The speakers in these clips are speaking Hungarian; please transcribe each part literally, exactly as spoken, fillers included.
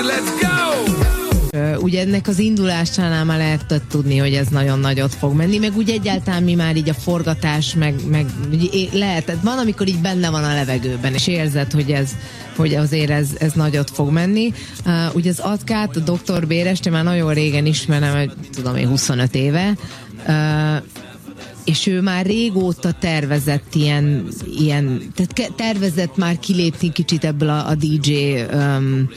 let's go! Ugye ennek az indulásánál már lehet tudni, hogy ez nagyon nagyot fog menni, meg úgy egyáltalán mi már így a forgatás, meg, meg lehet, van, amikor így benne van a levegőben, és érzed, hogy ez, hogy azért ez, ez nagyot fog menni. Uh, ugye az Atkát, a doktor Bérest, én már nagyon régen ismerem, tudom én, huszonöt éve, uh, és ő már régóta tervezett ilyen, ilyen tehát tervezett már kilépni kicsit ebből a, a dé dzsé um,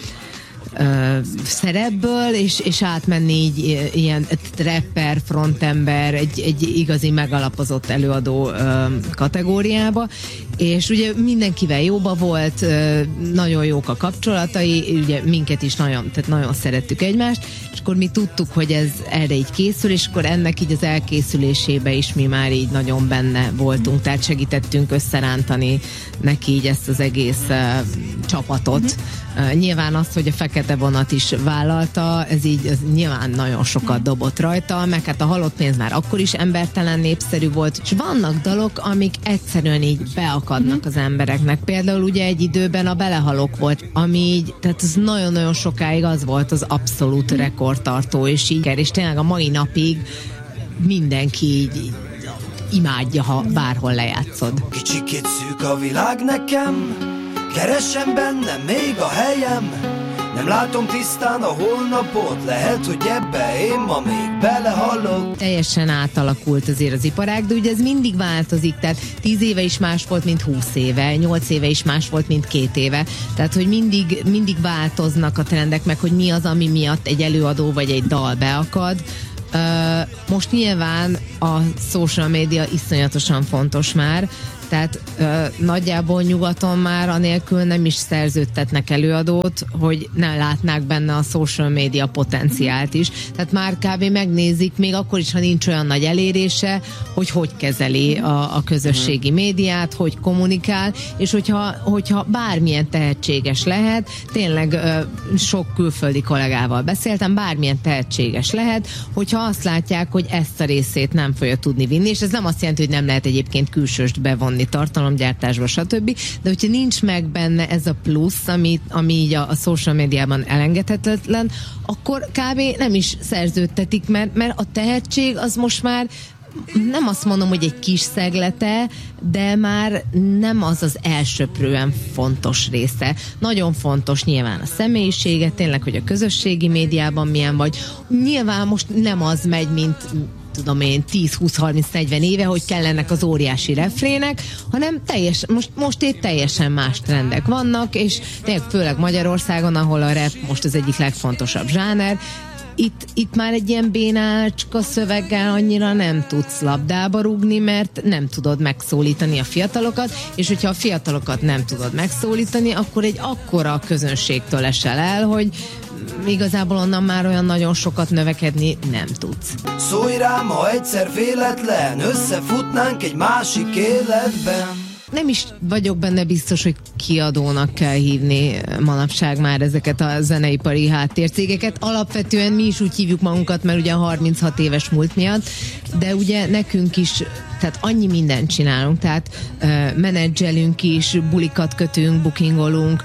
Uh, szerepből, és, és átmenni így ilyen rapper, frontember, egy, egy igazi megalapozott előadó uh, kategóriába, és ugye mindenkivel jóba volt, uh, nagyon jók a kapcsolatai, ugye minket is nagyon, tehát nagyon szerettük egymást, és akkor mi tudtuk, hogy ez erre így készül, és akkor ennek így az elkészülésébe is mi már így nagyon benne voltunk, tehát segítettünk összerántani neki így ezt az egész uh, csapatot. Uh, nyilván azt, hogy a Fekete Vonat is vállalta, ez így ez nyilván nagyon sokat dobott rajta, meg hát a Halott pénz már akkor is embertelen népszerű volt, és vannak dalok, amik egyszerűen így beakadnak az embereknek. Például ugye egy időben a Belehalok volt, ami így, tehát ez nagyon-nagyon sokáig az volt az abszolút rekordtartó, és így, és tényleg a mai napig mindenki így imádja, ha bárhol lejátszod. Kicsikét szűk a világ nekem, keresem benne még a helyem, nem látom tisztán a holnapot, lehet, hogy ebbe én ma még belehalok. Teljesen átalakult azért az iparág, de ugye ez mindig változik, tehát tíz éve is más volt, mint húsz éve, nyolc éve is más volt, mint két éve, tehát hogy mindig, mindig változnak a trendek, meg hogy mi az, ami miatt egy előadó vagy egy dal beakad. Uh, most nyilván a social media iszonyatosan fontos már, tehát ö, nagyjából nyugaton már anélkül nem is szerződtetnek előadót, hogy ne látnák benne a social media potenciált is. Tehát már kb. Megnézik, még akkor is, ha nincs olyan nagy elérése, hogy hogy kezeli a, a közösségi médiát, hogy kommunikál, és hogyha, hogyha bármilyen tehetséges lehet, tényleg ö, sok külföldi kollégával beszéltem, bármilyen tehetséges lehet, hogyha azt látják, hogy ezt a részét nem fogja tudni vinni, és ez nem azt jelenti, hogy nem lehet egyébként külsőst bevonni tartalomgyártásba, stb. De hogyha nincs meg benne ez a plusz, ami, ami így a, a social médiában elengedhetetlen, akkor kb. Nem is szerződtetik, mert, mert a tehetség az most már nem azt mondom, hogy egy kis szeglete, de már nem az az elsöprően fontos része. Nagyon fontos nyilván a személyisége, tényleg, hogy a közösségi médiában milyen vagy. Nyilván most nem az megy, mint tudom én, tíz, húsz, harminc, negyven éve, hogy kellenek az óriási refrének, hanem teljes, most, most itt teljesen más trendek vannak, és tényleg főleg Magyarországon, ahol a rap most az egyik legfontosabb zsáner, Itt, itt már egy ilyen bénácska szöveggel annyira nem tudsz labdába rúgni, mert nem tudod megszólítani a fiatalokat, és hogyha a fiatalokat nem tudod megszólítani, akkor egy akkora közönségtől esel el, hogy igazából onnan már olyan nagyon sokat növekedni nem tudsz. Szólj rám, ha egyszer véletlen összefutnánk egy másik életben. Nem is vagyok benne biztos, hogy kiadónak kell hívni manapság már ezeket a zeneipari háttércégeket. Alapvetően mi is úgy hívjuk magunkat, mert ugye harminchat éves múlt miatt, de ugye nekünk is, tehát annyi mindent csinálunk, tehát uh, menedzselünk is, bulikat kötünk, bookingolunk,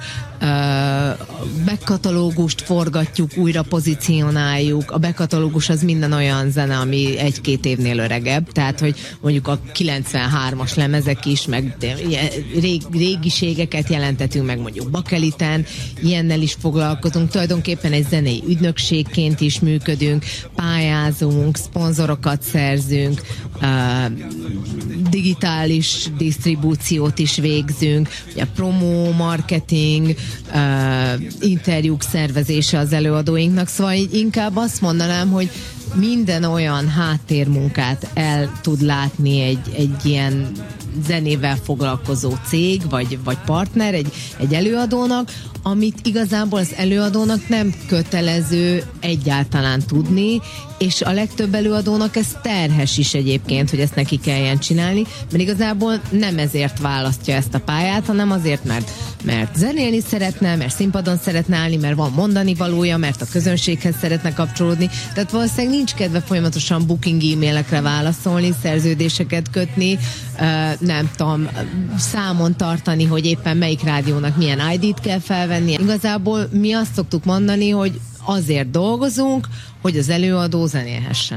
backkatalógust forgatjuk, újra pozícionáljuk. A backkatalógus az minden olyan zene, ami egy-két évnél öregebb, tehát hogy mondjuk a kilencvenhármas lemezek is, meg rég, régiségeket jelentetünk meg, mondjuk Bakeliten, ilyennel is foglalkozunk, tulajdonképpen egy zenei ügynökségként is működünk, pályázunk, szponzorokat szerzünk, digitális disztribúciót is végzünk, ugye promó, marketing, Uh, interjúk szervezése az előadóinknak, szóval inkább azt mondanám, hogy minden olyan háttérmunkát el tud látni egy, egy ilyen zenével foglalkozó cég, vagy, vagy partner, egy, egy előadónak, amit igazából az előadónak nem kötelező egyáltalán tudni, és a legtöbb előadónak ez terhes is egyébként, hogy ezt neki kelljen csinálni, mert igazából nem ezért választja ezt a pályát, hanem azért, mert mert zenélni szeretne, mert színpadon szeretne állni, mert van mondani valója, mert a közönséghez szeretne kapcsolódni. Tehát valószínűleg nincs kedve folyamatosan booking e-mailekre válaszolni, szerződéseket kötni, nem tudom, számon tartani, hogy éppen melyik rádiónak milyen I D-t kell felvenni. Igazából mi azt szoktuk mondani, hogy azért dolgozunk, hogy az előadó zenélhessen.